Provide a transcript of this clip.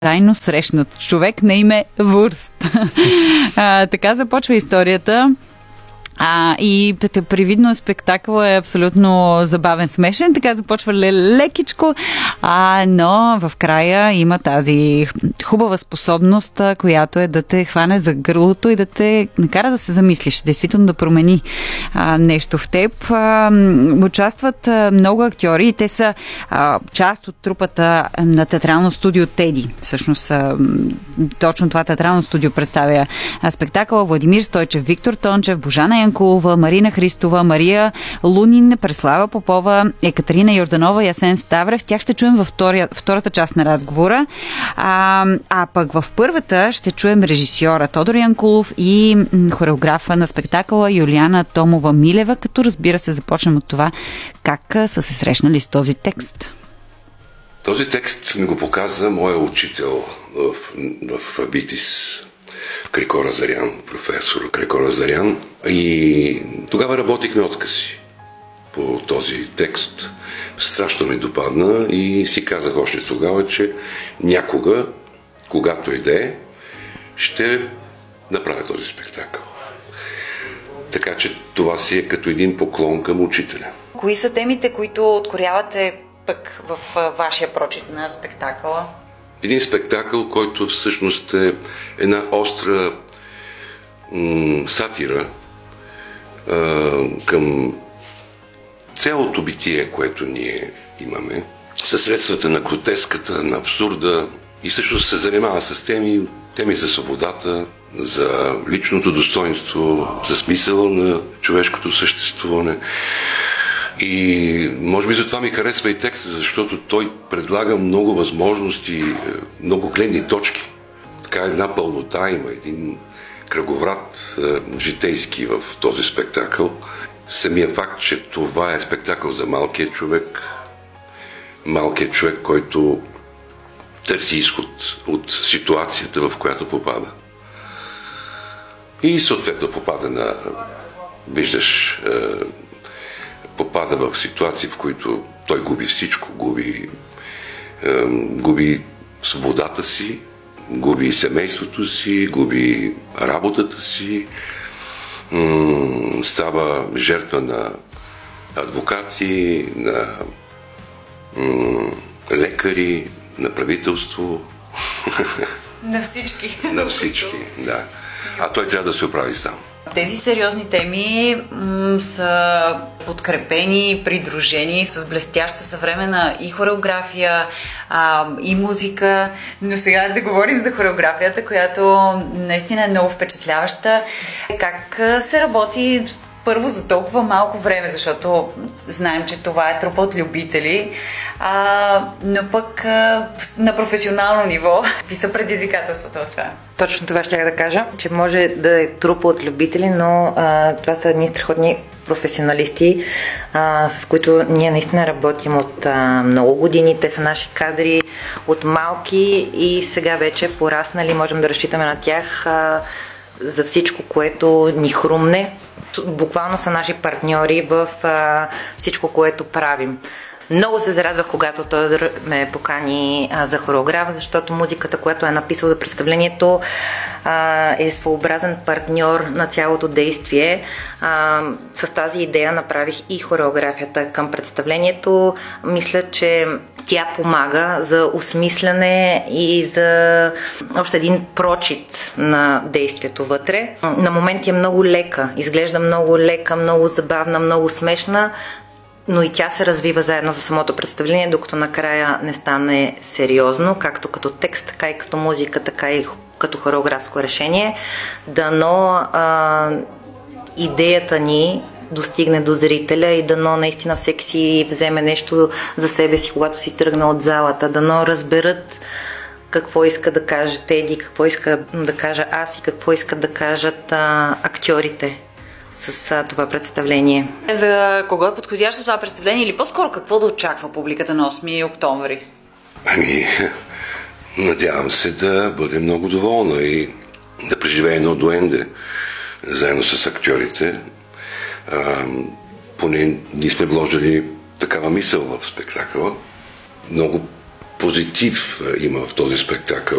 тайно срещнат човек на име Вурст. Така започва историята. И привидно спектакъл е абсолютно забавен, смешен, така започва лекичко, но в края има тази хубава способност, която е да те хване за гърлото и да те накара да се замислиш, действително да промени нещо в теб. Участват много актьори и те са част от трупата на театрално студио Теди. Всъщност точно това театрално студио представя спектакъла. Владимир Стойчев, Виктор Тончев, Божана Янкулова, Марина Христова, Мария Лунин, Преслава Попова, Екатерина Йорданова и Асен Ставрев. Тях ще чуем във втората част на разговора. Пък в първата ще чуем режисьора Тодор Янкулов и хореографа на спектакъла Юлиана Томова-Милева, като разбира се започнем от това как са се срещнали с този текст. Този текст ми го показа моя учител в БИТИС. Крикор Азарян, професор Крикор Азарян. И тогава работихме откази по този текст. Страшно ми допадна и си казах още тогава, че някога, когато иде, ще направя този спектакъл. Така че това си е като един поклон към учителя. Кои са темите, които откорявате пък в вашия прочит на спектакъла? Един спектакъл, който всъщност е една остра сатира към цялото битие, което ние имаме, със средствата на гротеската, на абсурда и всъщност се занимава с теми за свободата, за личното достоинство, за смисъла на човешкото съществуване. И може би затова ми харесва и текста, защото той предлага много възможности, много гледни точки. Така една пълнота има, един кръговрат житейски в този спектакъл. Самият факт, че това е спектакъл за малкият човек, който търси изход от ситуацията, в която попада. И съответно попада в ситуации, в които той губи всичко, губи свободата си, губи семейството си, губи работата си, става жертва на адвокати, на лекари, на правителство. На всички. На всички, да. А той трябва да се оправи сам. Тези сериозни теми са подкрепени, придружени с блестяща съвременна и хореография, и музика. Но сега да говорим за хореографията, която наистина е много впечатляваща. Как се работи първо за толкова малко време, защото знаем, че това е трупа от любители, но пък на професионално ниво. Какви са предизвикателствата в това? Точно това ще да кажа, че може да е трупа от любители, но това са едни страхотни професионалисти, с които ние наистина работим от много години. Те са наши кадри от малки и сега вече пораснали. Можем да разчитаме на тях за всичко, което ни хрумне. Буквално са наши партньори в всичко, което правим. Много се зарадвах, когато той ме покани за хореограф, защото музиката, която е написал за представлението, е своеобразен партньор на цялото действие. С тази идея направих и хореографията към представлението. Мисля, че тя помага за осмисляне и за още един прочит на действието вътре. На моменти е много лека, изглежда много лека, много забавна, много смешна, но и тя се развива заедно за самото представление, докато накрая не стане сериозно, както като текст, така и като музика, така и като хореографско решение. Дано идеята ни достигне до зрителя и дано наистина всеки си вземе нещо за себе си, когато си тръгна от залата. Дано разберат какво иска да каже Теди, какво иска да кажа аз и какво искат да кажат актьорите с това представление. За кого е подходящо това представление или по-скоро какво да очаква публиката на 8 октомври? Надявам се да бъде много доволна и да преживее едно дуенде заедно с актьорите. Поне ние сме вложили такава мисъл в спектакъла. Много позитив има в този спектакъл.